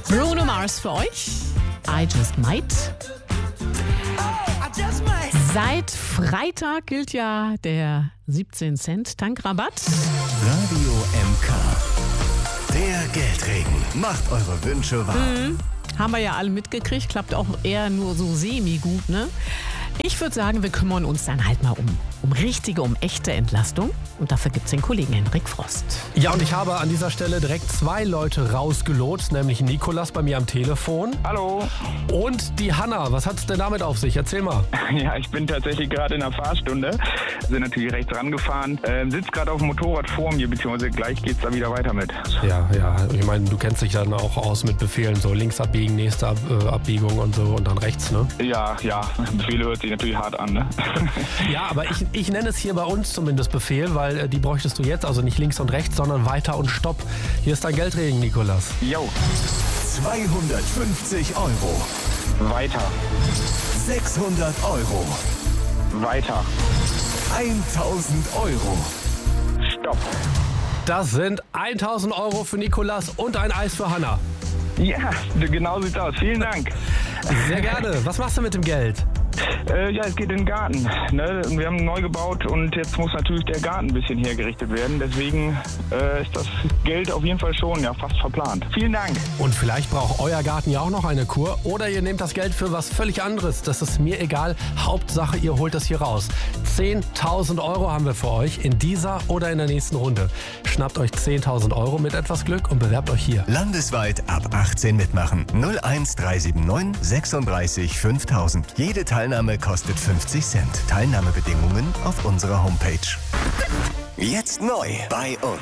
Bruno Mars für euch. I Just Might. Seit Freitag gilt ja der 17 Cent Tankrabatt. Radio MK. Der Geldregen. Macht eure Wünsche wahr. Haben wir ja alle mitgekriegt, klappt auch eher nur so semi-gut, ne? Ich würde sagen, wir kümmern uns dann halt mal um echte Entlastung. Und dafür gibt es den Kollegen Henrik Frost. Ja, und ich habe an dieser Stelle direkt 2 Leute rausgelotst, nämlich Nikolas bei mir am Telefon. Hallo. Und die Hanna. Was hat es denn damit auf sich? Erzähl mal. Ja, ich bin tatsächlich gerade in der Fahrstunde. Sind natürlich rechts rangefahren. Sitzt gerade auf dem Motorrad vor mir, beziehungsweise gleich geht's da wieder weiter mit. Ja. Ich meine, du kennst dich dann auch aus mit Befehlen. So links abbiegen, nächste Abbiegung und so und dann rechts, ne? Ja. Befehle hört sich natürlich hart an, ne? Ja, aber ich nenne es hier bei uns zumindest Befehl, weil die bräuchtest du jetzt, also nicht links und rechts, sondern weiter und stopp. Hier ist dein Geldregen, Nikolas. Jo. 250 Euro. Weiter. 600 Euro. Weiter. 1000 Euro. Stopp. Das sind 1000 Euro für Nikolas und ein Eis für Hanna. Ja, genau sieht's aus. Vielen Dank. Sehr gerne. Was machst du mit dem Geld? Ja, es geht in den Garten. Ne? Wir haben neu gebaut und jetzt muss natürlich der Garten ein bisschen hergerichtet werden. Deswegen ist das Geld auf jeden Fall schon fast verplant. Vielen Dank. Und vielleicht braucht euer Garten ja auch noch eine Kur. Oder ihr nehmt das Geld für was völlig anderes. Das ist mir egal. Hauptsache, ihr holt das hier raus. 10.000 Euro haben wir für euch in dieser oder in der nächsten Runde. Schnappt euch 10.000 Euro mit etwas Glück und bewerbt euch hier. Landesweit ab 18 mitmachen. 01379 36 5000. Jede Teilnahme kostet 50 Cent. Teilnahmebedingungen auf unserer Homepage. Jetzt neu bei uns.